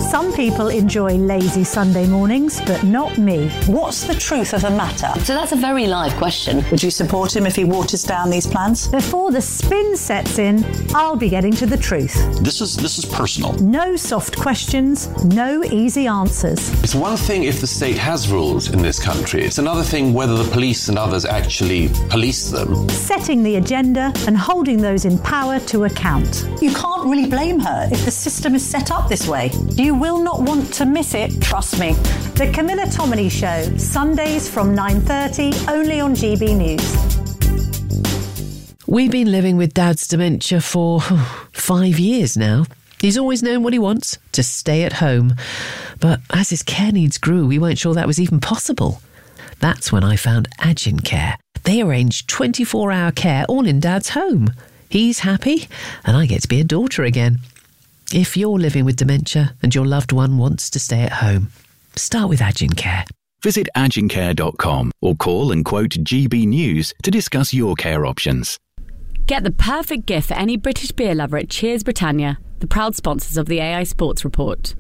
Some people enjoy lazy Sunday mornings, but not me. What's the truth of the matter? So that's a very live question. Would you support him if he waters down these plans? Before the spin sets in, I'll be getting to the truth. This is personal. No soft questions, no easy answers. It's one thing if the state has rules in this country. It's another thing whether the police and others actually police them. Setting the agenda and holding those in power to account. You can't really blame her if the system is set up this way. You will not want to miss it, trust me. The Camilla Tominey Show, Sundays from 9:30, only on GB News. We've been living with Dad's dementia for 5 years now. He's always known what he wants, to stay at home. But as his care needs grew, we weren't sure that was even possible. That's when I found Agin Care. They arrange 24-hour care all in Dad's home. He's happy, and I get to be a daughter again. If you're living with dementia and your loved one wants to stay at home, start with Agin Care. Visit agincare.com or call and quote GB News to discuss your care options. Get the perfect gift for any British beer lover at Cheers Britannia, the proud sponsors of the AI Sports Report.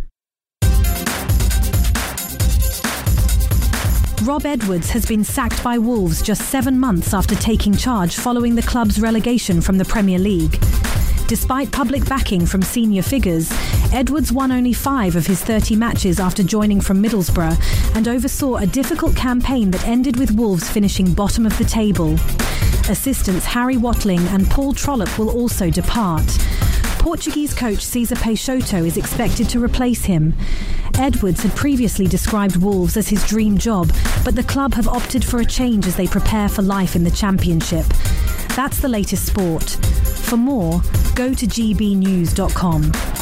Rob Edwards has been sacked by Wolves just 7 months after taking charge following the club's relegation from the Premier League. Despite public backing from senior figures, Edwards won only 5 of his 30 matches after joining from Middlesbrough and oversaw a difficult campaign that ended with Wolves finishing bottom of the table. Assistants Harry Watling and Paul Trollope will also depart. Portuguese coach Cesar Peixoto is expected to replace him. Edwards had previously described Wolves as his dream job, but the club have opted for a change as they prepare for life in the Championship. That's the latest sport. For more, go to gbnews.com.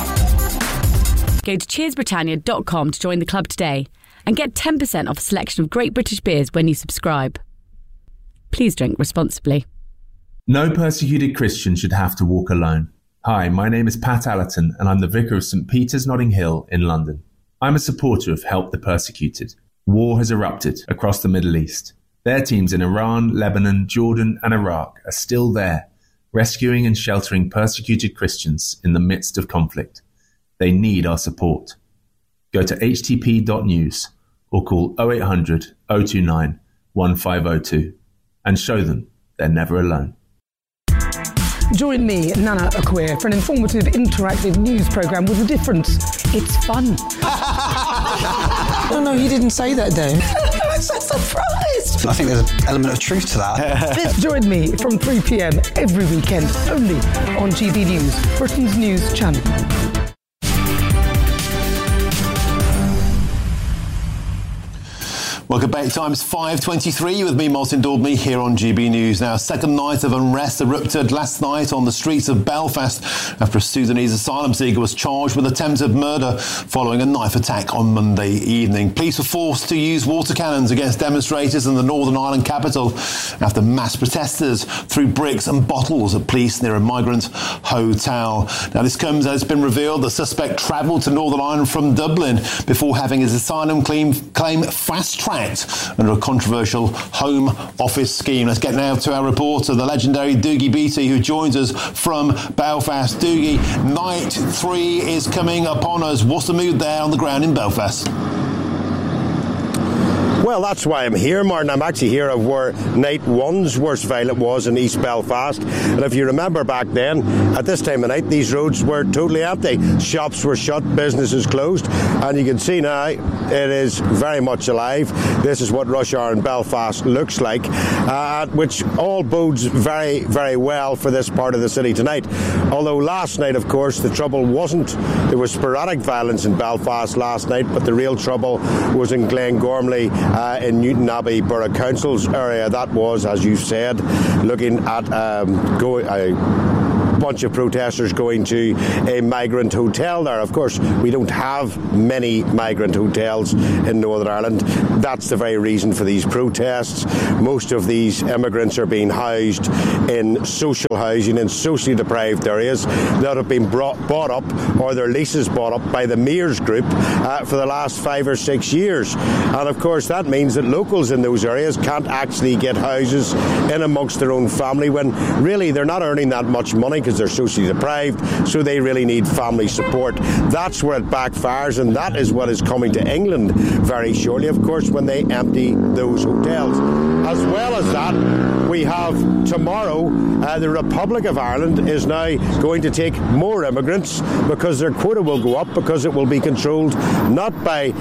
Go to cheersbritannia.com to join the club today and get 10% off a selection of great British beers when you subscribe. Please drink responsibly. No persecuted Christian should have to walk alone. Hi, my name is Pat Allerton and I'm the Vicar of St Peter's Notting Hill in London. I'm a supporter of Help the Persecuted. War has erupted across the Middle East. Their teams in Iran, Lebanon, Jordan and Iraq are still there, rescuing and sheltering persecuted Christians in the midst of conflict. They need our support. Go to htp.news or call 0800 029 1502 and show them they're never alone. Join me, Nana Akwe, for an informative, interactive news programme with a difference. It's fun. No, you didn't say that, Dave. I'm so surprised. I think there's an element of truth to that. Join me from 3 p.m. every weekend, only on GB News, Britain's news channel. Welcome back. Time is 5:23 with me, Martin Daubney, here on GB News. Now, second night of unrest erupted last night on the streets of Belfast after a Sudanese asylum seeker was charged with attempted murder following a knife attack on Monday evening. Police were forced to use water cannons against demonstrators in the Northern Ireland capital after mass protesters threw bricks and bottles at police near a migrant hotel. Now, this comes as it's been revealed the suspect travelled to Northern Ireland from Dublin before having his asylum claim fast-tracked under a controversial Home Office scheme. Let's get now to our reporter, the legendary Dougie Beattie, who joins us from Belfast. Dougie, night 3 is coming upon us. What's the mood there on the ground in Belfast? Well, that's why I'm here, Martin. I'm actually here of where night 1's worst violent was in East Belfast. And if you remember back then, at this time of night, these roads were totally empty. Shops were shut, businesses closed. And you can see now, it is very much alive. This is what rush hour in Belfast looks like, which all bodes very, very well for this part of the city tonight. Although last night, of course, the trouble wasn't, there was sporadic violence in Belfast last night, but the real trouble was in Glengormley, in Newton Abbey Borough Council's area. That was, as you said, looking at bunch of protesters going to a migrant hotel there. Of course, we don't have many migrant hotels in Northern Ireland. That's the very reason for these protests. Most of these immigrants are being housed in social housing in socially deprived areas that have been bought up, or their leases bought up by the Mears Group for the last 5 or 6 years. And of course, that means that locals in those areas can't actually get houses in amongst their own family when really they're not earning that much money, because because they're socially deprived, so they really need family support. That's where it backfires, and that is what is coming to England very shortly, of course, when they empty those hotels. As well as that, we have tomorrow, the Republic of Ireland is now going to take more immigrants because their quota will go up, because it will be controlled not by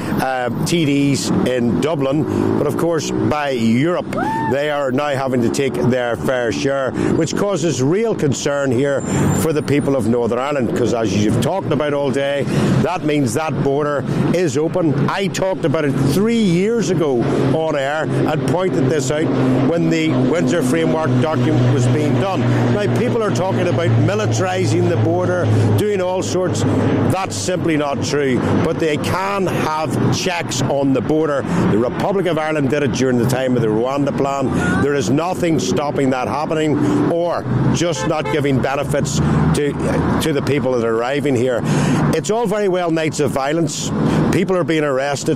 TDs in Dublin, but of course by Europe. They are now having to take their fair share, which causes real concern here for the people of Northern Ireland, because as you've talked about all day, that means that border is open. I talked about it 3 years ago on air and pointed this out when the Windsor Framework document was being done. Now, people are talking about militarising the border, doing all sorts. That's simply not true, but they can have checks on the border. The Republic of Ireland did it during the time of the Rwanda plan. There is nothing stopping that happening, or just not giving benefits to the people that are arriving here. It's all very well nights of violence. People are being arrested.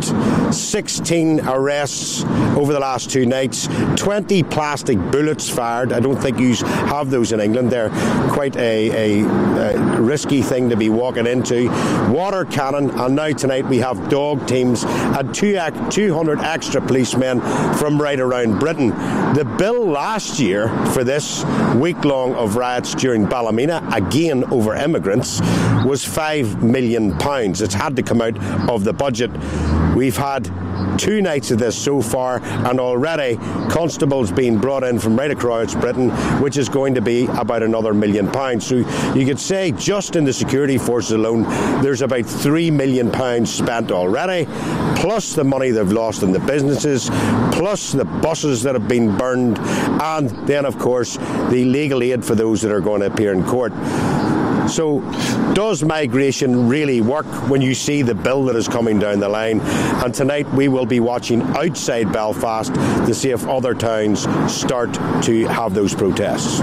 16 arrests over the last 2 nights. 20 plastic bullets fired. I don't think you have those in England. They're quite a risky thing to be walking into. Water cannon, and now tonight we have dog teams and 200 extra policemen from right around Britain. The bill last year for this week-long of riots during Ballymena, again over immigrants, was £5 million. It's had to come out of the budget. We've had 2 nights of this so far, and already constables being brought in from right across Britain, which is going to be about another £1 million. So you could say just in the security forces alone, there's about £3 million spent already, plus the money they've lost in the businesses, plus the buses that have been burned, and then of course the legal aid for those that are going to appear in court. So does migration really work when you see the bill that is coming down the line? And tonight we will be watching outside Belfast to see if other towns start to have those protests.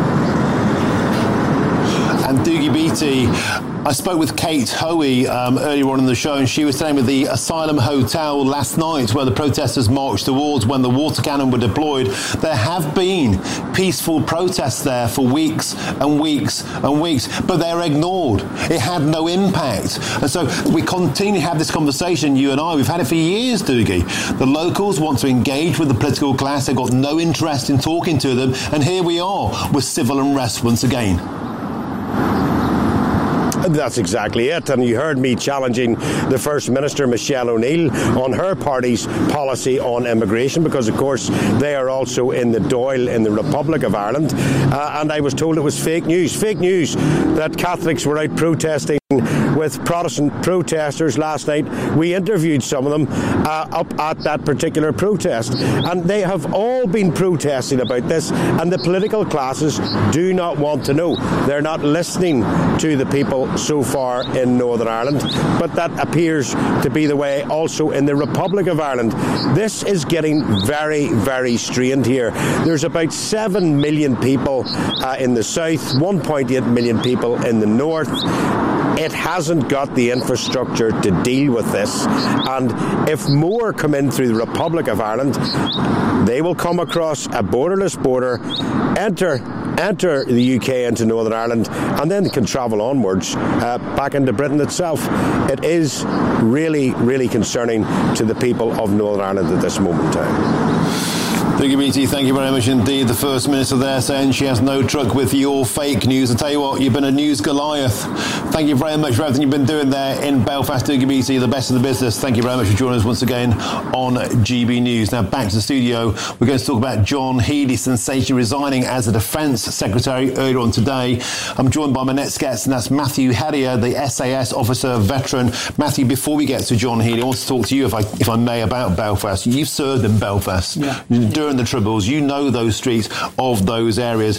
And Dougie Beattie, I spoke with Kate Hoey earlier on in the show, and she was staying with the Asylum Hotel last night where the protesters marched towards when the water cannon were deployed. There have been peaceful protests there for weeks and weeks and weeks, but they're ignored. It had no impact. And so we continue to have this conversation, you and I. We've had it for years, Dougie. The locals want to engage with the political class. They've got no interest in talking to them. And here we are with civil unrest once again. That's exactly it. And you heard me challenging the First Minister, Michelle O'Neill, on her party's policy on immigration, because, of course, they are also in the Dáil in the Republic of Ireland. And I was told it was fake news that Catholics were out protesting with Protestant protesters last night. We interviewed some of them up at that particular protest, and they have all been protesting about this, and the political classes do not want to know. They're not listening to the people so far in Northern Ireland, but that appears to be the way also in the Republic of Ireland. This is getting very, very strained here. There's about 7 million people in the south, 1.8 million people in the north. It hasn't got the infrastructure to deal with this, and if more come in through the Republic of Ireland, they will come across a borderless border, enter the UK into Northern Ireland, and then can travel onwards back into Britain itself. It is really, really concerning to the people of Northern Ireland at this moment in time. Dougie Beattie, thank you very much indeed. The First Minister there saying she has no truck with your fake news. I tell you what, you've been a news Goliath. Thank you very much for everything you've been doing there in Belfast, Dougie Beattie, the best of the business. Thank you very much for joining us once again on GB News. Now back to the studio. We're going to talk about John Healey sensationally resigning as the Defence Secretary earlier on today. I'm joined by my next guest, and that's Matthew Herrier, the SAS officer veteran. Matthew, before we get to John Healey, I want to talk to you, if I may, about Belfast. You've served in Belfast. During the Troubles, you know those streets of those areas.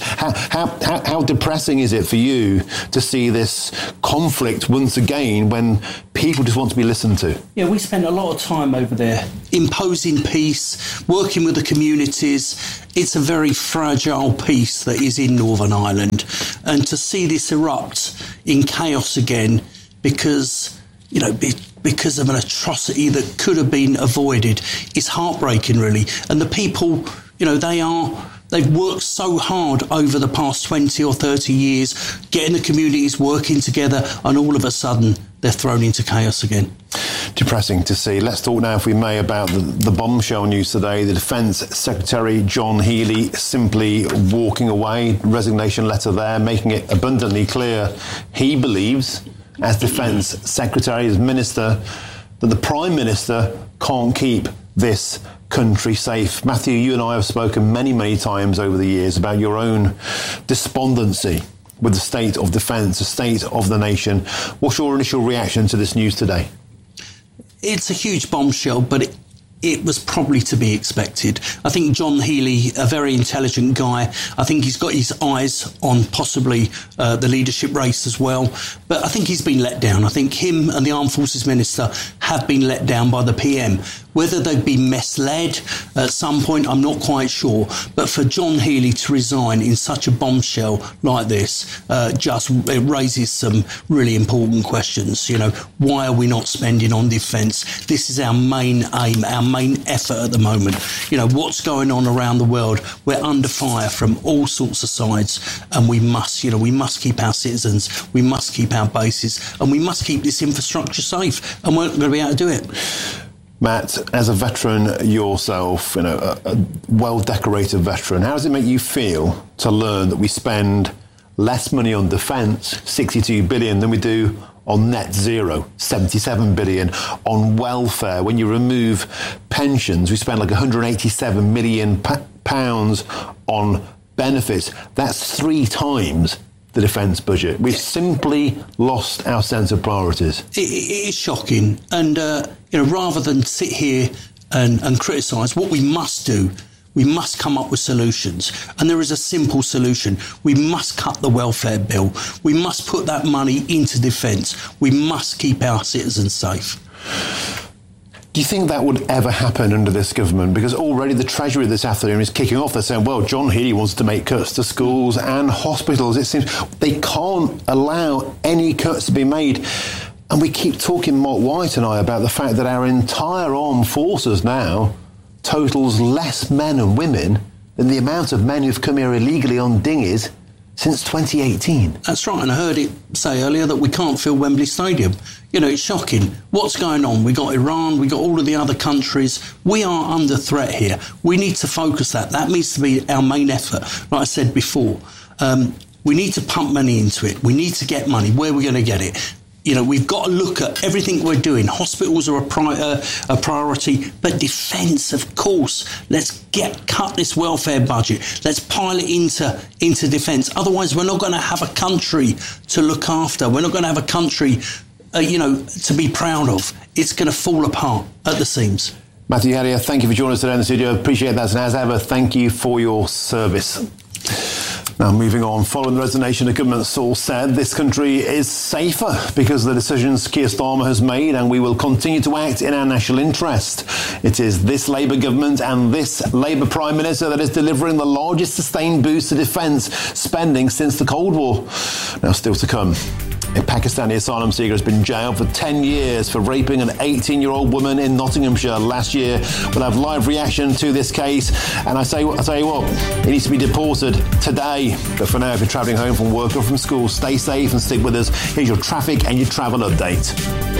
How depressing is it for you to see this conflict once again when people just want to be listened to? Yeah, we spent a lot of time over there imposing peace, working with the communities. It's a very fragile peace that is in Northern Ireland, and to see this erupt in chaos again because of an atrocity that could have been avoided is heartbreaking, really. And the people, they are They've worked so hard over the past 20 or 30 years, getting the communities working together, and all of a sudden they're thrown into chaos again. Depressing to see. Let's talk now, if we may, about the bombshell news today. The Defence Secretary, John Healey, simply walking away. Resignation letter there, making it abundantly clear he believes, as Defence Secretary, as Minister, that the Prime Minister can't keep this country safe. Matthew, you and I have spoken many, many times over the years about your own despondency with the state of defence, the state of the nation. What's your initial reaction to this news today? It's a huge bombshell, but it was probably to be expected. I think John Healey, a very intelligent guy, I think he's got his eyes on possibly the leadership race as well. But I think he's been let down. I think him and the Armed Forces Minister have been let down by the PM. Whether they've been misled at some point, I'm not quite sure. But for John Healey to resign in such a bombshell like this it raises some really important questions. You know, why are we not spending on defence? This is our main aim, our main effort at the moment. You know, what's going on around the world? We're under fire from all sorts of sides, and we must keep our citizens, we must keep our bases, and we must keep this infrastructure safe, and we're not going to be able to do it. Matt, as a veteran yourself, a well-decorated veteran, how does it make you feel to learn that we spend less money on defence, 62 billion, than we do on net zero, 77 billion, on welfare? When you remove pensions, we spend like 187 million pounds on benefits. That's 3 times the defence budget. We've simply lost our sense of priorities. It is shocking. And, rather than sit here and criticise, what we must do, we must come up with solutions. And there is a simple solution. We must cut the welfare bill. We must put that money into defence. We must keep our citizens safe. Do you think that would ever happen under this government? Because already the Treasury this afternoon is kicking off. They're saying, well, John Healey wants to make cuts to schools and hospitals. It seems they can't allow any cuts to be made. And we keep talking, Mark White and I, about the fact that our entire armed forces now totals less men and women than the amount of men who've come here illegally on dinghies since 2018. That's right, and I heard it say earlier that we can't fill Wembley Stadium. You know, it's shocking. What's going on? We got Iran, we got all of the other countries. We are under threat here. We need to focus that. That needs to be our main effort. Like I said before, we need to pump money into it. We need to get money. Where are we going to get it? You know, we've got to look at everything we're doing. Hospitals are a priority, but defence, of course. Let's cut this welfare budget. Let's pile it into defence. Otherwise, we're not going to have a country to look after. We're not going to have a country, to be proud of. It's going to fall apart at the seams. Matthew Harrier, thank you for joining us today in the studio. Appreciate that. And as ever, thank you for your service. Now, moving on, following the resignation, the government source said this country is safer because of the decisions Keir Starmer has made, and we will continue to act in our national interest. It is this Labour government and this Labour Prime Minister that is delivering the largest sustained boost to defence spending since the Cold War. Now, still to come. A Pakistani asylum seeker has been jailed for 10 years for raping an 18-year-old woman in Nottinghamshire last year. We'll have live reaction to this case, and I tell you what, he needs to be deported today. But for now, if you're travelling home from work or from school, stay safe and stick with us. Here's your traffic and your travel update.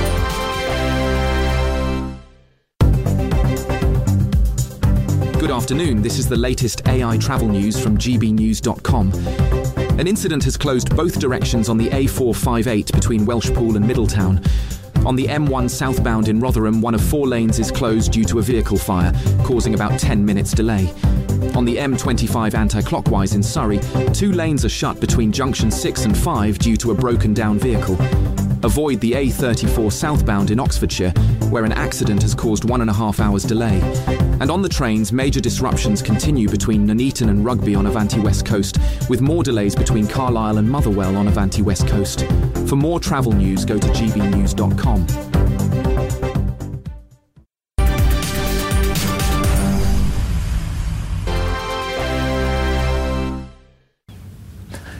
Good afternoon. This is the latest AI travel news from gbnews.com. An incident has closed both directions on the A458 between Welshpool and Middletown. On the M1 southbound in Rotherham, one of 4 lanes is closed due to a vehicle fire, causing about 10 minutes delay. On the M25 anti-clockwise in Surrey, 2 lanes are shut between junction 6 and 5 due to a broken down vehicle. Avoid the A34 southbound in Oxfordshire, where an accident has caused 1.5 hours delay. And on the trains, major disruptions continue between Nuneaton and Rugby on Avanti West Coast, with more delays between Carlisle and Motherwell on Avanti West Coast. For more travel news, go to gbnews.com. Good afternoon.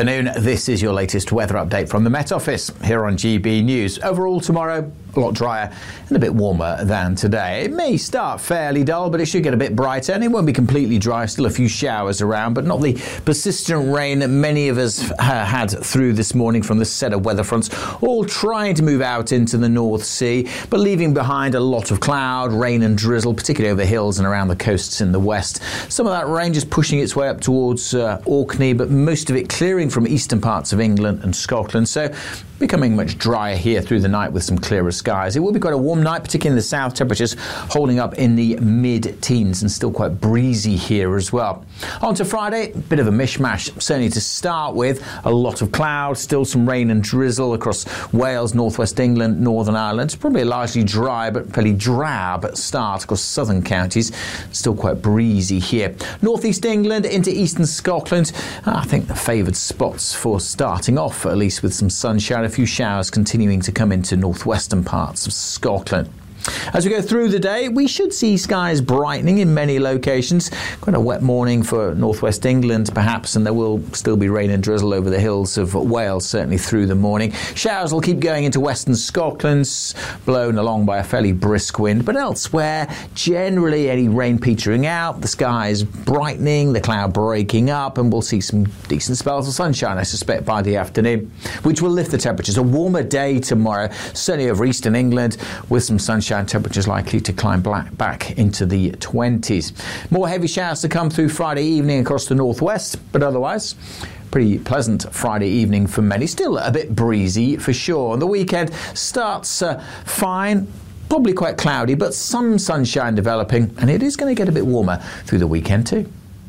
afternoon. This is your latest weather update from the Met Office here on GB News. Overall tomorrow, a lot drier and a bit warmer than today. It may start fairly dull, but it should get a bit brighter, and it won't be completely dry. Still a few showers around, but not the persistent rain that many of us had through this morning from this set of weather fronts, all trying to move out into the North Sea, but leaving behind a lot of cloud, rain and drizzle, particularly over the hills and around the coasts in the west. Some of that rain just pushing its way up towards Orkney, but most of it clearing from eastern parts of England and Scotland. So becoming much drier here through the night with some clearer skies. It will be quite a warm night, particularly in the south, temperatures holding up in the mid-teens and still quite breezy here as well. On to Friday, bit of a mishmash, certainly to start with. A lot of clouds, still some rain and drizzle across Wales, northwest England, Northern Ireland. Probably a largely dry but fairly drab start across southern counties. Still quite breezy here. Northeast England into eastern Scotland, I think the favoured spots for starting off, at least with some sunshine. A few showers continuing to come into northwestern parts of Scotland. As we go through the day, we should see skies brightening in many locations. Quite a wet morning for northwest England, perhaps, and there will still be rain and drizzle over the hills of Wales, certainly through the morning. Showers will keep going into western Scotland, blown along by a fairly brisk wind, but elsewhere, generally any rain petering out, the skies brightening, the cloud breaking up, and we'll see some decent spells of sunshine, I suspect, by the afternoon, which will lift the temperatures. A warmer day tomorrow, certainly over eastern England, with some sunshine. Temperatures likely to climb back into the 20s. More heavy showers to come through Friday evening across the northwest, but otherwise pretty pleasant Friday evening for many. Still a bit breezy for sure. And the weekend starts fine. Probably quite cloudy, but some sunshine developing, and it is going to get a bit warmer through the weekend too.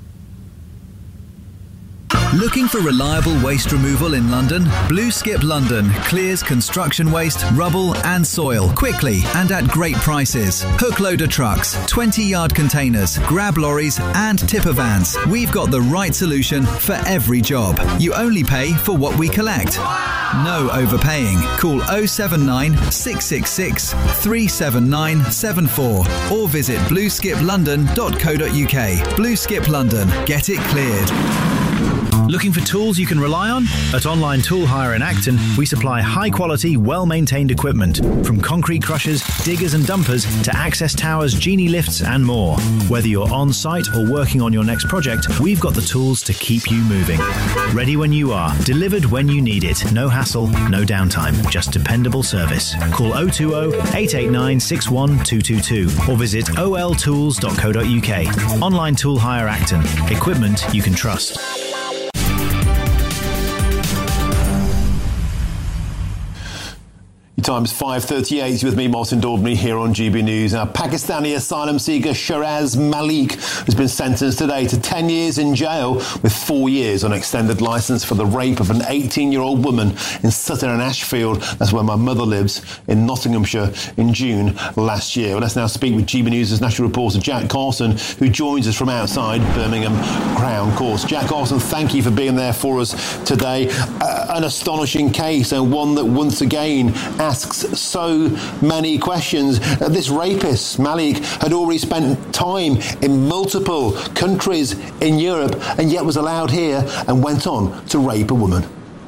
Looking for reliable waste removal in London? Blue Skip London clears construction waste, rubble and soil quickly and at great prices. Hook loader trucks, 20-yard containers, grab lorries and tipper vans. We've got the right solution for every job. You only pay for what we collect. No overpaying. Call 079 666 37974 or visit blueskiplondon.co.uk. Blue Skip London. Get it cleared. Looking for tools you can rely on? At Online Tool Hire in Acton, we supply high-quality, well-maintained equipment, from concrete crushers, diggers and dumpers to access towers, genie lifts and more. Whether you're on-site or working on your next project, we've got the tools to keep you moving. Ready when you are, delivered when you need it. No hassle, no downtime, just dependable service. Call 020 889 61222 or visit oltools.co.uk. Online Tool Hire Acton. Equipment you can trust. Time's 5:38 with me, Martin Daubney, here on GB News. Now, Pakistani asylum seeker Shiraz Malik has been sentenced today to 10 years in jail with 4 years on extended licence for the rape of an 18-year-old woman in Sutton and Ashfield. That's where my mother lives, in Nottinghamshire, in June last year. Well, let's now speak with GB News' national reporter Jack Carson, who joins us from outside Birmingham Crown Court. Jack Carson, thank you for being there for us today. An astonishing case, and one that once again asks so many questions. This rapist, Malik, had already spent time in multiple countries in Europe and yet was allowed here and went on to rape a woman.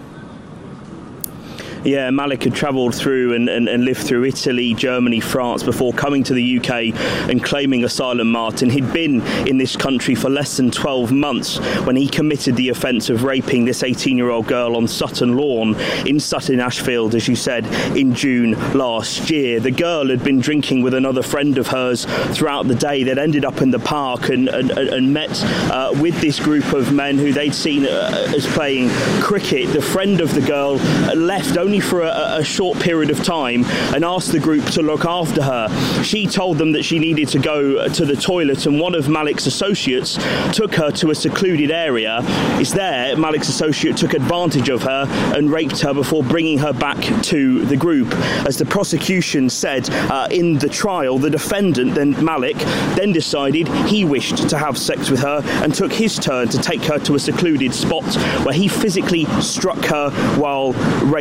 Yeah, Malik had travelled through and lived through Italy, Germany, France before coming to the UK and claiming asylum, Martin. He'd been in this country for less than 12 months when he committed the offence of raping this 18-year-old girl on Sutton Lawn in Sutton Ashfield, as you said, in June last year. The girl had been drinking with another friend of hers throughout the day. They'd ended up in the park and met with this group of men who they'd seen as playing cricket. The friend of the girl left only for a short period of time and asked the group to look after her. She told them that she needed to go to the toilet, and one of Malik's associates took her to a secluded area. It's there Malik's associate took advantage of her and raped her before bringing her back to the group. As the prosecution said in the trial, the defendant, then Malik, then decided he wished to have sex with her and took his turn to take her to a secluded spot where he physically struck her while raping her.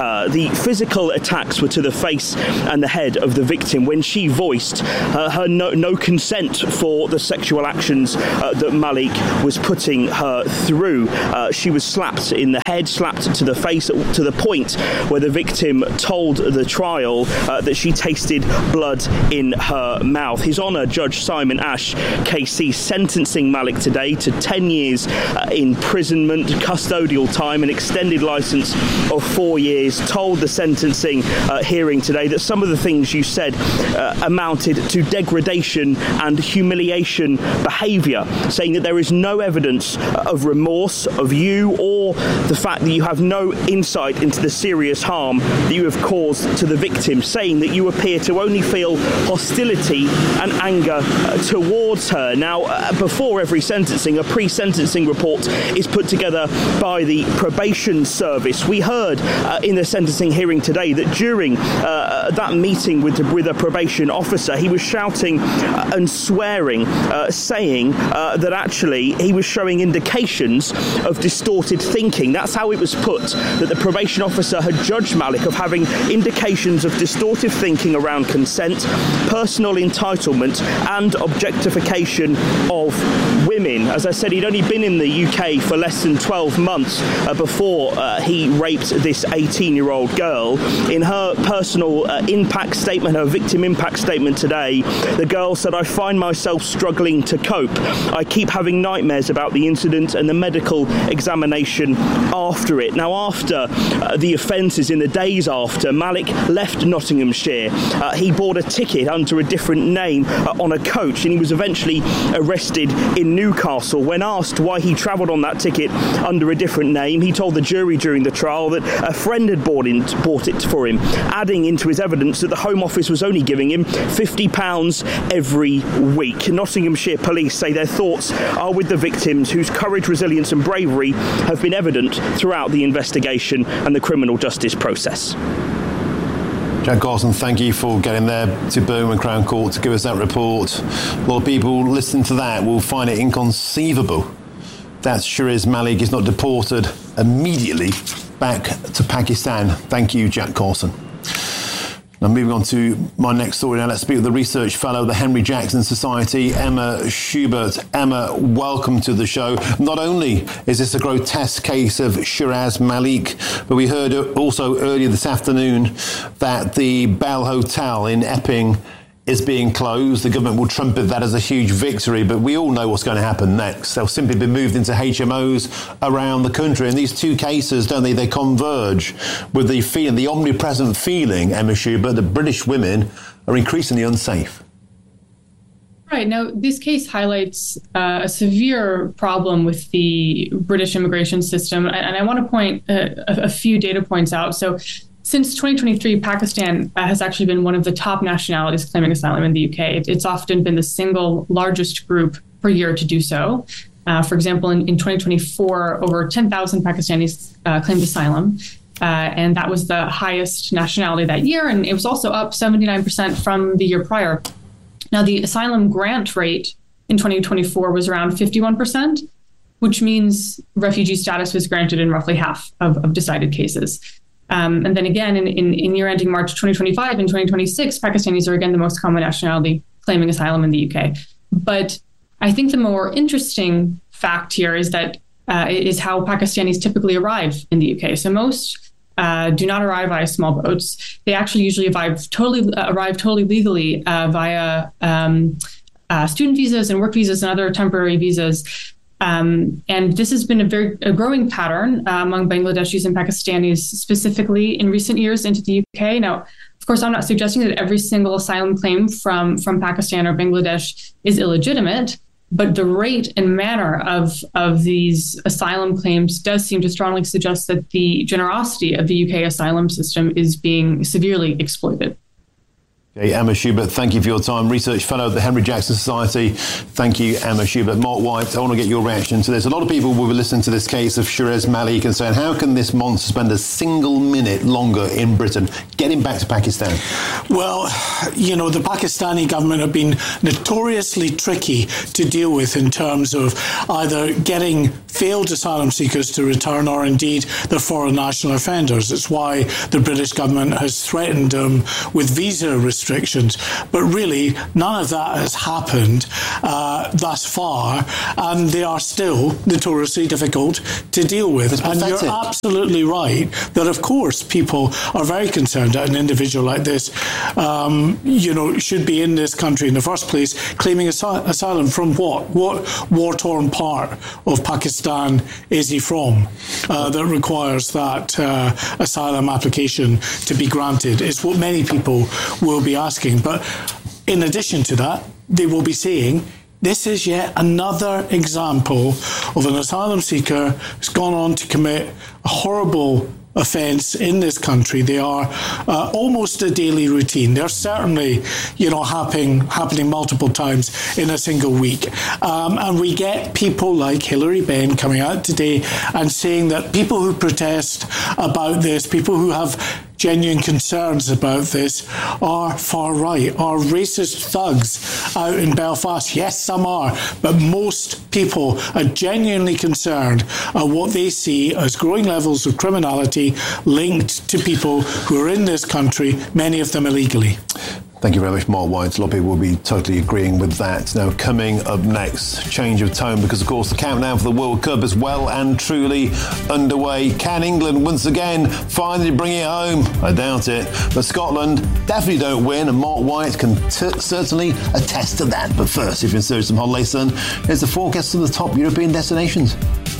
her. The physical attacks were to the face and the head of the victim when she voiced her no consent for the sexual actions that Malik was putting her through. She was slapped in the head, slapped to the face, to the point where the victim told the trial that she tasted blood in her mouth. His Honour, Judge Simon Ash, KC, sentencing Malik today to 10 years imprisonment, custodial time, and extended licence of 4 years, told the sentencing hearing today that some of the things you said amounted to degradation and humiliation behaviour, saying that there is no evidence of remorse of you or the fact that you have no insight into the serious harm that you have caused to the victim, saying that you appear to only feel hostility and anger towards her. Now, before every sentencing, a pre-sentencing report is put together by the probation service. We heard in the sentencing hearing today that during that meeting with a probation officer, he was shouting and swearing, saying that actually he was showing indications of distorted thinking. That's how it was put, that the probation officer had judged Malik of having indications of distorted thinking around consent, personal entitlement and objectification of women. As I said, he'd only been in the UK for less than 12 months before he raped this 18-year-old girl. In her personal impact statement, her victim impact statement today, the girl said, "I find myself struggling to cope. I keep having nightmares about the incident and the medical examination after it." Now, after the offences, in the days after, Malik left Nottinghamshire. He bought a ticket under a different name on a coach, and he was eventually arrested in Newcastle. When asked why he travelled on that ticket under a different name, he told the jury during the trial that a friend had bought it for him, adding into his evidence that the Home Office was only giving him £50 every week. Nottinghamshire police say their thoughts are with the victims, whose courage, resilience and bravery have been evident throughout the investigation and the criminal justice process. Jack Carson, thank you for getting there to Birmingham Crown Court to give us that report. A lot of people listening to that will find it inconceivable that Shiraz Malik is not deported immediately back to Pakistan. Thank you, Jack Carson. Now, moving on to my next story. Now, let's speak with the research fellow of the Henry Jackson Society, Emma Schubert. Emma, welcome to the show. Not only is this a grotesque case of Shiraz Malik, but we heard also earlier this afternoon that the Bell Hotel in Epping is being closed. The government will trumpet that as a huge victory, but we all know what's going to happen next. They'll simply be moved into HMOs around the country. And these two cases, don't they converge with the feeling, the omnipresent feeling, Emma Schubert, that British women are increasingly unsafe. Right. Now, this case highlights a severe problem with the British immigration system. And I want to point a few data points out. So, since 2023, Pakistan has actually been one of the top nationalities claiming asylum in the UK. It's often been the single largest group per year to do so. For example, in 2024, over 10,000 Pakistanis claimed asylum, and that was the highest nationality that year, and it was also up 79% from the year prior. Now, the asylum grant rate in 2024 was around 51%, which means refugee status was granted in roughly half of decided cases. And then again, in year ending March 2025 and 2026, Pakistanis are again the most common nationality claiming asylum in the UK. But I think the more interesting fact here is that is how Pakistanis typically arrive in the UK. So most do not arrive via small boats. They actually usually arrive totally legally via student visas and work visas and other temporary visas. And this has been a growing pattern among Bangladeshis and Pakistanis, specifically in recent years into the UK. Now, of course, I'm not suggesting that every single asylum claim from Pakistan or Bangladesh is illegitimate, but the rate and manner of these asylum claims does seem to strongly suggest that the generosity of the UK asylum system is being severely exploited. Okay, Emma Schubert, thank you for your time. Research Fellow at the Henry Jackson Society. Thank you, Emma Schubert. Mark White, I want to get your reaction to this. A lot of people will be listening to this case of Shiraz Malik and saying, how can this monster spend a single minute longer in Britain? Get him back to Pakistan. Well, you know, the Pakistani government have been notoriously tricky to deal with in terms of either getting failed asylum seekers to return, or indeed they're foreign national offenders. It's why the British government has threatened them with visa restrictions. But really, none of that has happened thus far, and they are still notoriously difficult to deal with. And you're absolutely right that, of course, people are very concerned that an individual like this, should be in this country in the first place, claiming asylum from what war-torn part of Pakistan is he from that requires that asylum application to be granted? It's what many people will be asking. But in addition to that, they will be saying, this is yet another example of an asylum seeker who's gone on to commit a horrible offence in this country. They are almost a daily routine. They're certainly, happening multiple times in a single week. And we get people like Hilary Benn coming out today and saying that people who protest about this, people who have genuine concerns about this, are far right, are racist thugs out in Belfast. Yes, some are, but most people are genuinely concerned at what they see as growing levels of criminality linked to people who are in this country, many of them illegally. Thank you very much, Mark White. A lot of people will be totally agreeing with that. Now, coming up next, change of tone, because, of course, the countdown for the World Cup is well and truly underway. Can England once again finally bring it home? I doubt it. But Scotland definitely don't win, and Mark White can certainly attest to that. But first, if you're in search of some holiday sun, here's the forecast of the top European destinations.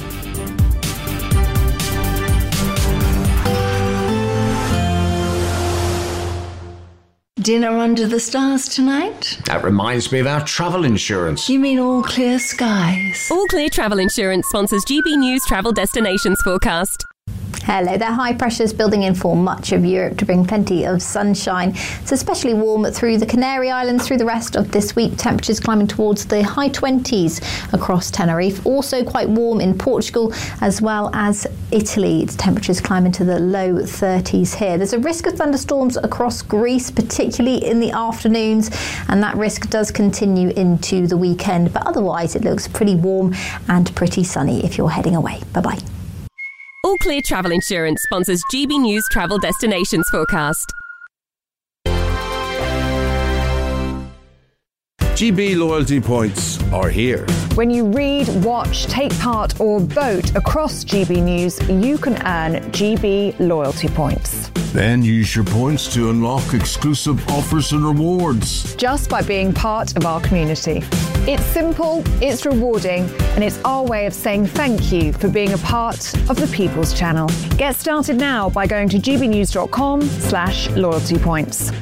Dinner under the stars tonight? That reminds me of our travel insurance. You mean All Clear Skies? All Clear Travel Insurance sponsors GB News Travel Destinations Forecast. Hello there. High pressures building in for much of Europe to bring plenty of sunshine. It's especially warm through the Canary Islands through the rest of this week. Temperatures climbing towards the high 20s across Tenerife. Also quite warm in Portugal as well as Italy. Its temperatures climbing to the low 30s here. There's a risk of thunderstorms across Greece, particularly in the afternoons, and that risk does continue into the weekend. But otherwise, it looks pretty warm and pretty sunny if you're heading away. Bye-bye. All Clear Travel Insurance sponsors GB News Travel Destinations Forecast. GB loyalty points are here. When you read, watch, take part or vote across GB News, you can earn GB loyalty points. Then use your points to unlock exclusive offers and rewards. Just by being part of our community. It's simple, it's rewarding, and it's our way of saying thank you for being a part of the People's Channel. Get started now by going to gbnews.com/loyalty points.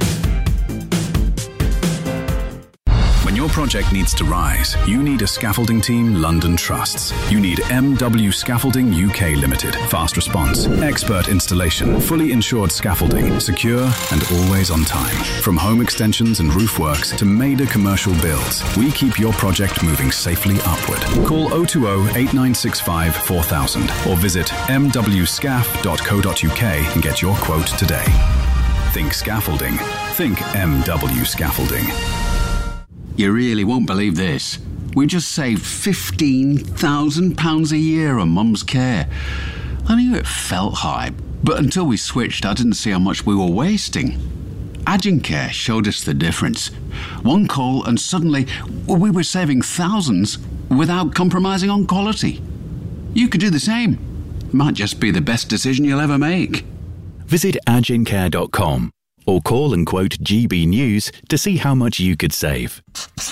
When your project needs to rise, you need a scaffolding team London trusts. You need MW Scaffolding UK Limited. Fast response, expert installation, fully insured scaffolding, secure and always on time. From home extensions and roof works to major commercial builds, we keep your project moving safely upward. Call 020 8965 4000 or visit mwscaf.co.uk and get your quote today. Think scaffolding. Think MW Scaffolding. You really won't believe this. We just saved £15,000 a year on Mum's care. I knew it felt high, but until we switched, I didn't see how much we were wasting. Agencare showed us the difference. One call and suddenly we were saving thousands without compromising on quality. You could do the same. Might just be the best decision you'll ever make. Visit agencare.com or call and quote GB News to see how much you could save.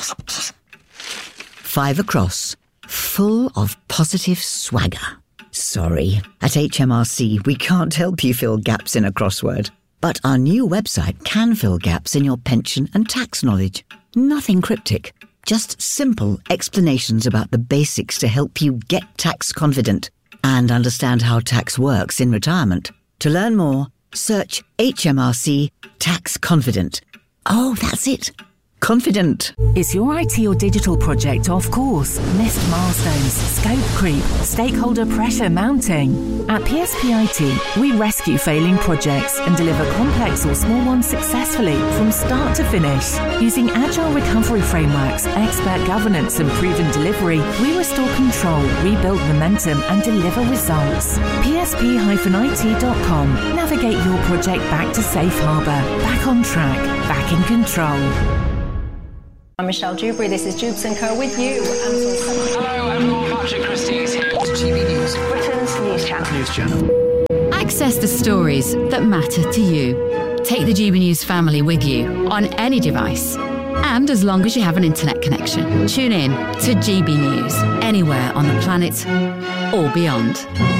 5 across, full of positive swagger. Sorry, at HMRC we can't help you fill gaps in a crossword. But our new website can fill gaps in your pension and tax knowledge. Nothing cryptic, just simple explanations about the basics to help you get tax confident and understand how tax works in retirement. To learn more, search HMRC Tax Confident. Oh, that's it. confident. Is your IT or digital project off course? Missed milestones, scope creep, stakeholder pressure mounting? At PSP IT, we rescue failing projects and deliver complex or small ones successfully from start to finish. Using agile recovery frameworks, expert governance and proven delivery, we restore control, rebuild momentum and deliver results. PSP-IT.com. Navigate your project back to safe harbour, back on track, back in control. I'm Michelle Dewberry. This is Jubes & Co. with you. Hello everyone, Patrick Christie's here on GB News, Britain's news channel. Access the stories that matter to you. Take the GB News family with you on any device. And as long as you have an internet connection, tune in to GB News anywhere on the planet or beyond.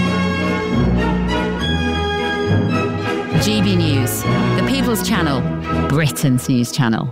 GB News, the People's Channel, Britain's news channel.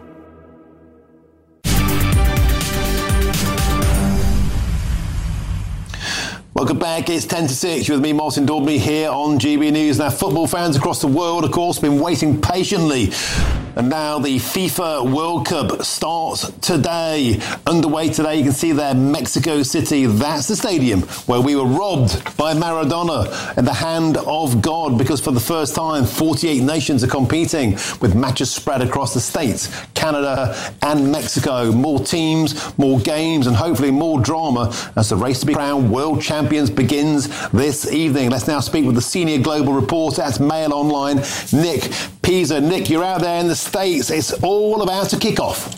Welcome back. It's 10 to 6. You're with me, Martin Daubney, here on GB News. Now, football fans across the world, of course, been waiting patiently. And now the FIFA World Cup starts today. Underway today, you can see there, Mexico City. That's the stadium where we were robbed by Maradona in the hand of God, because for the first time, 48 nations are competing with matches spread across the States, Canada and Mexico. More teams, more games, and hopefully more drama as the race to be crowned world champions begins this evening. Let's now speak with the senior global reporter at Mail Online, Nick Pisa. Nick, you're out there in the States. It's all about to kick off.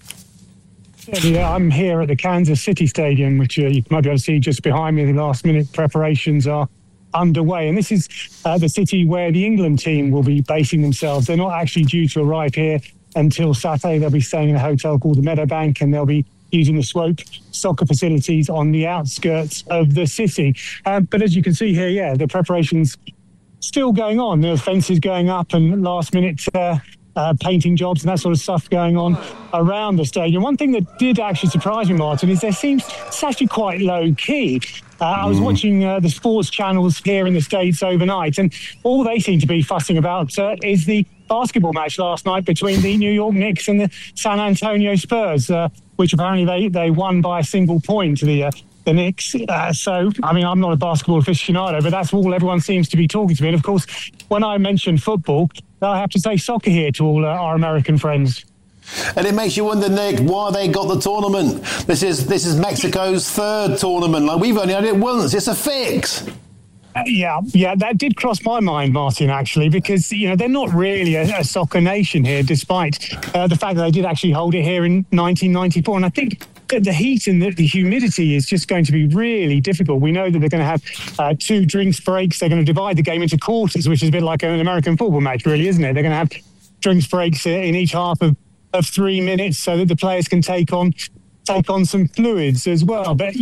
Yeah, I'm here at the Kansas City Stadium, which you might be able to see just behind me. The last-minute preparations are underway. And this is the city where the England team will be basing themselves. They're not actually due to arrive here until Saturday. They'll be staying in a hotel called the Meadowbank, and they'll be using the Swope soccer facilities on the outskirts of the city. But as you can see here, the preparations still going on. There are fences going up and last-minute painting jobs and that sort of stuff going on around the stadium. One thing that did actually surprise me, Martin, is it's actually quite low-key. I was watching the sports channels here in the States overnight, and all they seem to be fussing about is the basketball match last night between the New York Knicks and the San Antonio Spurs, which apparently they won by a single point, the Knicks. So, I mean, I'm not a basketball aficionado, but that's all everyone seems to be talking to me. And, of course, when I mention football, I have to say soccer here to all our American friends. And it makes you wonder, Nick, why they got the tournament. This is Mexico's third tournament. Like, we've only had it once. It's a fix. Yeah, that did cross my mind, Martin, actually, because, they're not really a soccer nation here, despite the fact that they did actually hold it here in 1994. And I think the heat and the humidity is just going to be really difficult. We know that they're going to have 2 drinks breaks. They're going to divide the game into quarters, which is a bit like an American football match, really, isn't it? They're going to have drinks breaks in each half of 3 minutes so that the players can take on some fluids as well. But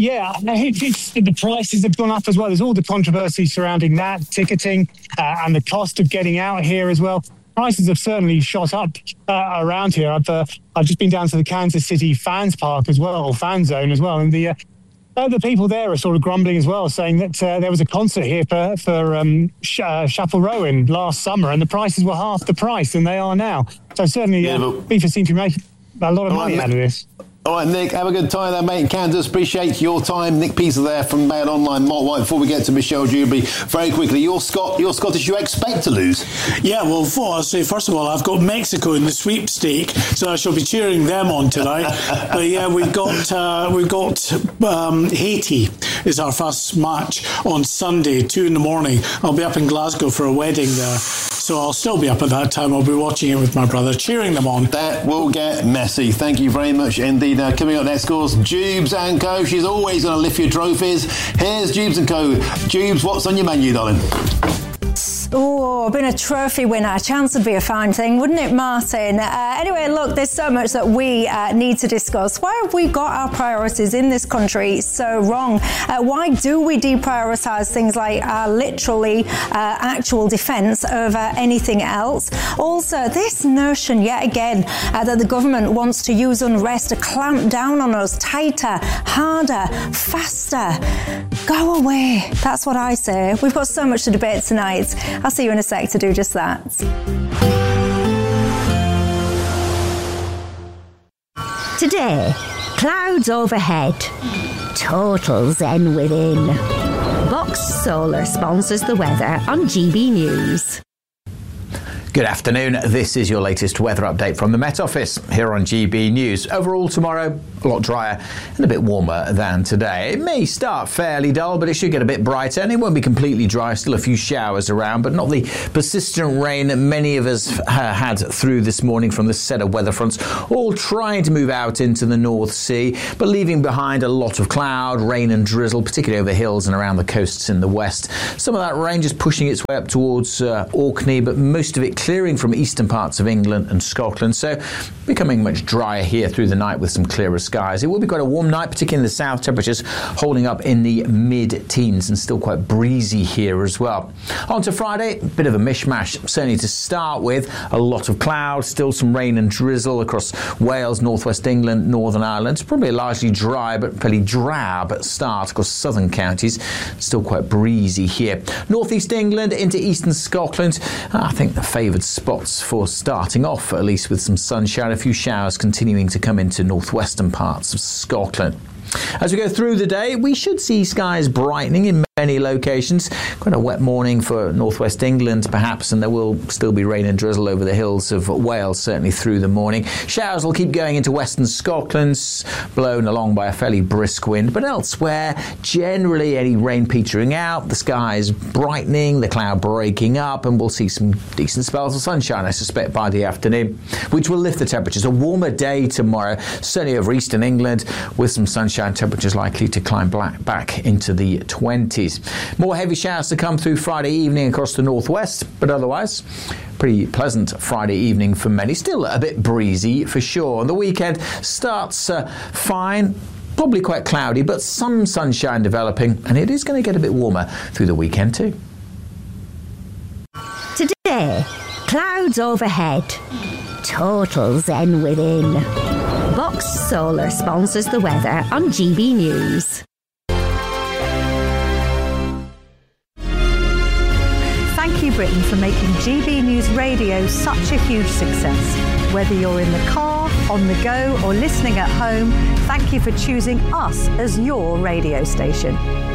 the prices have gone up as well. There's all the controversy surrounding that, ticketing and the cost of getting out here as well. Prices have certainly shot up around here. I've just been down to the Kansas City Fans Park as well, or Fan Zone as well, and the people there are sort of grumbling as well, saying that there was a concert here for Chappell Rowan last summer, and the prices were half the price than they are now. So certainly, FIFA seem to make a lot of money out of this. All right, Nick, have a good time there, mate, in Kansas. Appreciate your time. Nick Pisa there from Mail Online. Mark White, before we get to Michelle Dewberry, very quickly, you're Scottish, you expect to lose? Yeah, well, I'll say, first of all, I've got Mexico in the sweepstake, so I shall be cheering them on tonight. But yeah, we've got Haiti is our first match on Sunday, 2 a.m. I'll be up in Glasgow for a wedding there, so I'll still be up at that time. I'll be watching it with my brother, cheering them on. That will get messy. Thank you very much indeed. Coming up next, of course, Jubes & Co. She's always going to lift your trophies. Here's Jubes & Co. Jubes, what's on your menu, darling? Oh, being a trophy winner, a chance would be a fine thing, wouldn't it, Martin? Anyway, look, there's so much that we need to discuss. Why have we got our priorities in this country so wrong? Why do we deprioritise things like literally actual defence over anything else? Also, this notion, yet again, that the government wants to use unrest to clamp down on us tighter, harder, faster. Go away. That's what I say. We've got so much to debate tonight. I'll see you in a sec to do just that. Today, clouds overhead, total zen within. Box Solar sponsors the weather on GB News. Good afternoon. This is your latest weather update from the Met Office here on GB News. Overall tomorrow, a lot drier and a bit warmer than today. It may start fairly dull, but it should get a bit brighter, and it won't be completely dry. Still a few showers around, but not the persistent rain that many of us had through this morning from this set of weather fronts, all trying to move out into the North Sea, but leaving behind a lot of cloud, rain and drizzle, particularly over the hills and around the coasts in the west. Some of that rain just pushing its way up towards Orkney, but most of it clearing from eastern parts of England and Scotland, so becoming much drier here through the night with some clearer skies. It will be quite a warm night, particularly in the south, temperatures holding up in the mid-teens and still quite breezy here as well. On to Friday, a bit of a mishmash, certainly to start with. A lot of clouds, still some rain and drizzle across Wales, northwest England, Northern Ireland. Probably a largely dry but fairly drab start across southern counties. Still quite breezy here. Northeast England into eastern Scotland, I think the favoured spots for starting off, at least with some sunshine. A few showers continuing to come into northwestern parts of Scotland. As we go through the day, we should see skies brightening in many locations. Quite a wet morning for northwest England perhaps, and there will still be rain and drizzle over the hills of Wales, certainly through the morning. Showers will keep going into western Scotland, blown along by a fairly brisk wind, but elsewhere, generally any rain petering out, the skies brightening, the cloud breaking up, and we'll see some decent spells of sunshine, I suspect, by the afternoon, which will lift the temperatures. A warmer day tomorrow, certainly over eastern England, with some sunshine, temperatures likely to climb back into the 20s. More heavy showers to come through Friday evening across the northwest, but otherwise pretty pleasant Friday evening for many. Still a bit breezy for sure. And the weekend starts fine. Probably quite cloudy, but some sunshine developing, and it is going to get a bit warmer through the weekend too. Today, clouds overhead, total zen within. Box Solar sponsors the weather on GB News. Thank you, Britain, for making GB News Radio such a huge success. Whether you're in the car, on the go, or listening at home, thank you for choosing us as your radio station.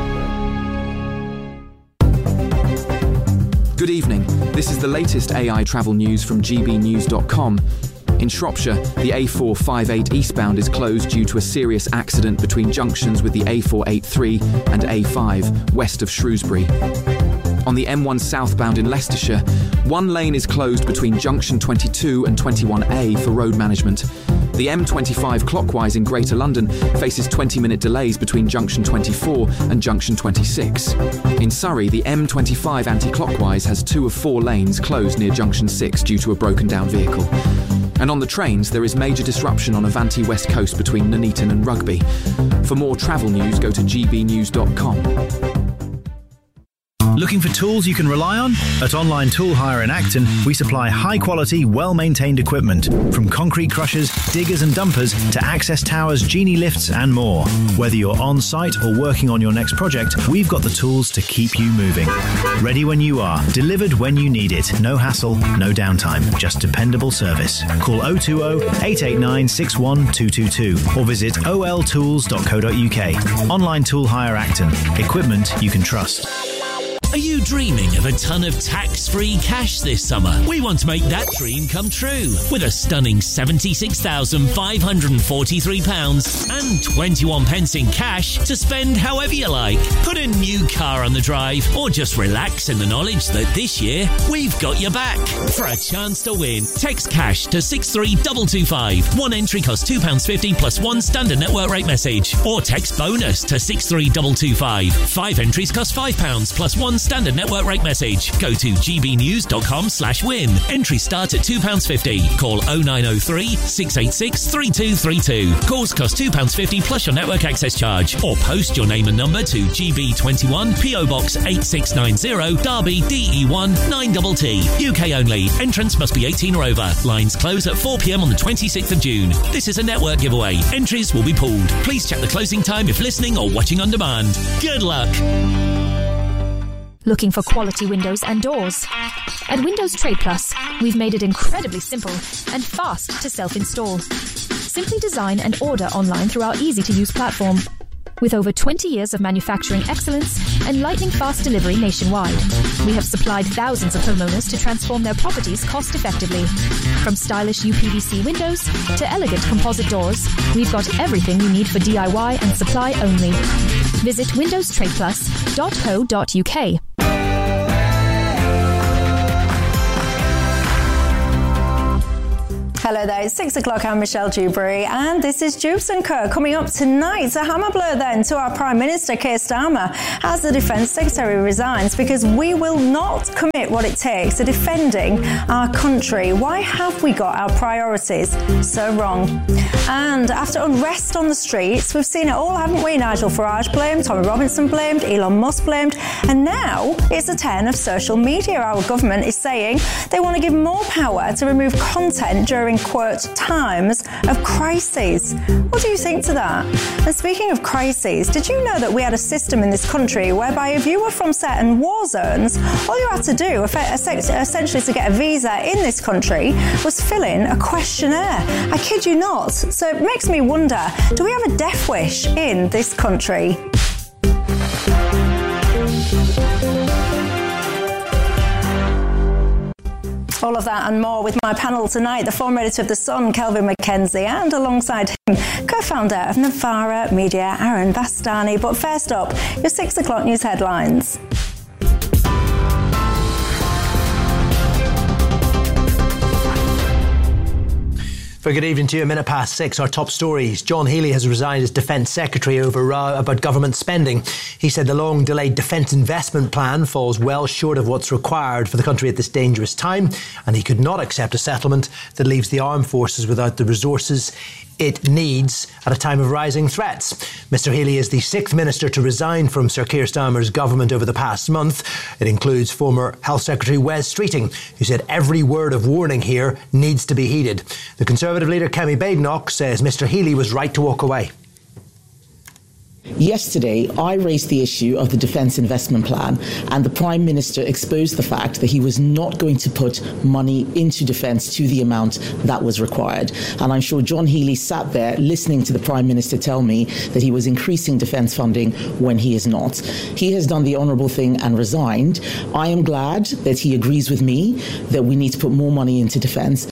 Good evening. This is the latest AI travel news from gbnews.com. In Shropshire, the A458 eastbound is closed due to a serious accident between junctions with the A483 and A5 west of Shrewsbury. On the M1 southbound in Leicestershire, one lane is closed between junction 22 and 21A for road management. The M25 clockwise in Greater London faces 20-minute delays between junction 24 and junction 26. In Surrey, the M25 anti-clockwise has 2 of 4 lanes closed near junction 6 due to a broken down vehicle. And on the trains, there is major disruption on Avanti West Coast between Nuneaton and Rugby. For more travel news, go to gbnews.com. Looking for tools you can rely on? At Online Tool Hire in Acton, we supply high-quality, well-maintained equipment, from concrete crushers, diggers and dumpers to access towers, genie lifts and more. Whether you're on-site or working on your next project, we've got the tools to keep you moving. Ready when you are, delivered when you need it. No hassle, no downtime, just dependable service. Call 020-889-61222 or visit oltools.co.uk. Online Tool Hire Acton. Equipment you can trust. Are you dreaming of a ton of tax-free cash this summer? We want to make that dream come true with a stunning £76,543 and 21 pence in cash to spend however you like. Put a new car on the drive or just relax in the knowledge that this year we've got your back. For a chance to win, text cash to 63225. One entry costs £2.50 plus one standard network rate message. Or text bonus to 63225. 5 entries cost £5 plus one standard network rate message. Go to gbnews.com/win. Entries start at £2.50. Call 0903 686 3232. Calls cost £2.50 plus your network access charge. Or post your name and number to GB21 PO Box 8690 Derby DE1 9TT. UK only. Entrance must be 18 or over. Lines close at 4 p.m. on the 26th of June. This is a network giveaway. Entries will be pulled. Please check the closing time if listening or watching on demand. Good luck. Looking for quality windows and doors? At Windows Trade Plus, we've made it incredibly simple and fast to self-install. simply design and order online through our easy-to-use platform. With over 20 years of manufacturing excellence and lightning-fast delivery nationwide, we have supplied thousands of homeowners to transform their properties cost-effectively. From stylish UPVC windows to elegant composite doors, we've got everything you need for DIY and supply only. Visit windowstradeplus.co.uk. Hello there, it's 6 o'clock. I'm Michelle Dewberry, and this is Jubes & Co. Coming up tonight, a hammer blow then to our Prime Minister, Keir Starmer, as the Defence Secretary resigns, because we will not commit what it takes to defending our country. Why have we got our priorities so wrong? And after unrest on the streets, we've seen it all, haven't we? Nigel Farage blamed, Tommy Robinson blamed, Elon Musk blamed, and now it's a turn of social media. Our government is saying they want to give more power to remove content during, quote, times of crises. What do you think to that? And speaking of crises, did you know that we had a system in this country whereby if you were from certain war zones, all you had to do, essentially to get a visa in this country, was fill in a questionnaire? I kid you not. So it makes me wonder, do we have a death wish in this country? All of that and more with my panel tonight, the former editor of The Sun, Kelvin McKenzie, and alongside him, co-founder of Navara Media, Aaron Bastani. But first up, your 6 o'clock news headlines. Very good evening to you. A minute past 6, our top stories. John Healey has resigned as Defence Secretary over row about government spending. He said the long-delayed defence investment plan falls well short of what's required for the country at this dangerous time, and he could not accept a settlement that leaves the armed forces without the resources it needs at a time of rising threats. Mr Healey is the 6th minister to resign from Sir Keir Starmer's government over the past month. It includes former Health Secretary Wes Streeting, who said every word of warning here needs to be heeded. The Conservative leader Kemi Badenoch says Mr Healey was right to walk away. Yesterday, I raised the issue of the Defence Investment Plan, and the Prime Minister exposed the fact that he was not going to put money into defence to the amount that was required. And I'm sure John Healey sat there listening to the Prime Minister tell me that he was increasing defence funding when he is not. He has done the honourable thing and resigned. I am glad that he agrees with me that we need to put more money into defence.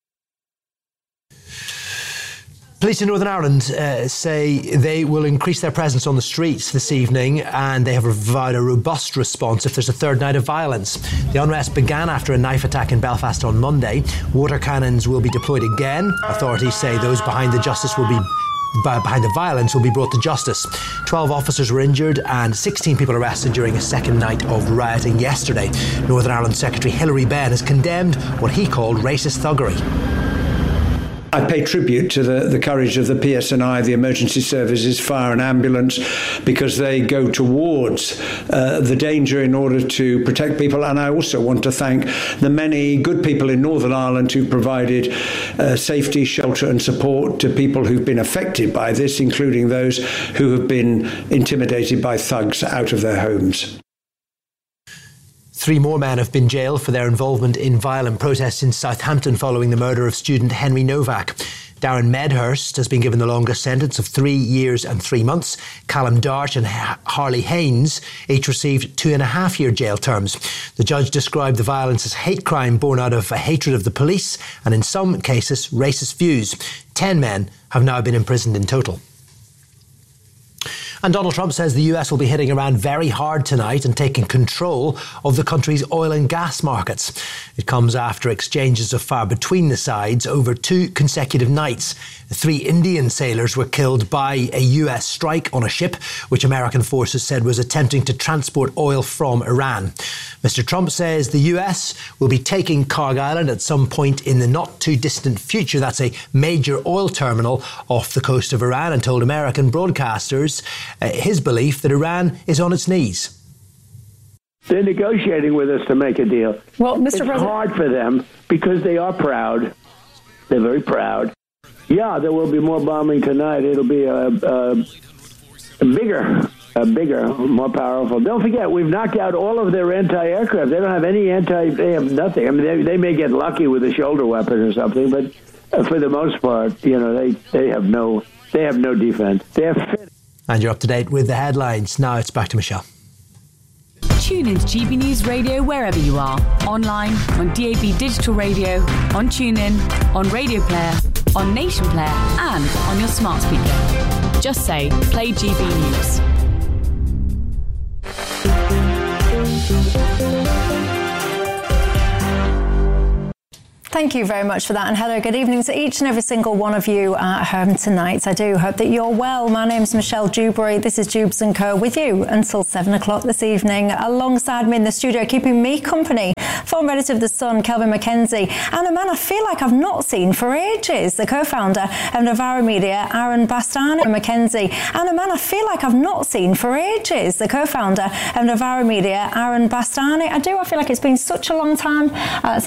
Police in Northern Ireland say they will increase their presence on the streets this evening, and they have provided a robust response if there's a third night of violence. The unrest began after a knife attack in Belfast on Monday. Water cannons will be deployed again. Authorities say those behind the violence will be brought to justice. 12 officers were injured and 16 people arrested during a second night of rioting yesterday. Northern Ireland Secretary Hilary Benn has condemned what he called racist thuggery. I pay tribute to the courage of the PSNI, the emergency services, fire and ambulance, because they go towards the danger in order to protect people. And I also want to thank the many good people in Northern Ireland who provided safety, shelter and support to people who've been affected by this, including those who have been intimidated by thugs out of their homes. 3 more men have been jailed for their involvement in violent protests in Southampton following the murder of student Henry Novak. Darren Medhurst has been given the longest sentence of 3 years and 3 months. Callum Dart and Harley Haynes each received 2.5-year jail terms. The judge described the violence as hate crime born out of a hatred of the police and, in some cases, racist views. 10 men have now been imprisoned in total. And Donald Trump says the US will be hitting Iran very hard tonight and taking control of the country's oil and gas markets. It comes after exchanges of fire between the sides over 2 consecutive nights. 3 Indian sailors were killed by a US strike on a ship, which American forces said was attempting to transport oil from Iran. Mr. Trump says the US will be taking Kharg Island at some point in the not too distant future. That's a major oil terminal off the coast of Iran, and told American broadcasters his belief that Iran is on its knees. They're negotiating with us to make a deal. Well, Mr. It's President, hard for them because they are proud. They're very proud. Yeah, there will be more bombing tonight. It'll be a bigger, more powerful. Don't forget, we've knocked out all of their anti-aircraft. They don't have any they have nothing. I mean, they may get lucky with a shoulder weapon or something, but for the most part, they have no defense. They're fit. And you're up to date with the headlines. Now it's back to Michelle. Tune into GB News Radio wherever you are. Online, on DAB Digital Radio, on TuneIn, on Radio Player, on Nation Player, and on your smart speaker. Just say, play GB News. Thank you very much for that, and hello, good evening to each and every single one of you at home tonight. I do hope that you're well. My name's Michelle Dewberry. This is Jubes & Co. with you until 7 o'clock this evening. Alongside me in the studio, keeping me company, former editor of The Sun, Kelvin McKenzie, and a man I feel like I've not seen for ages, the co-founder of Novara Media, Aaron Bastani McKenzie. And a man I feel like I've not seen for ages, the co-founder of Novara Media, Aaron Bastani. I feel like it's been such a long time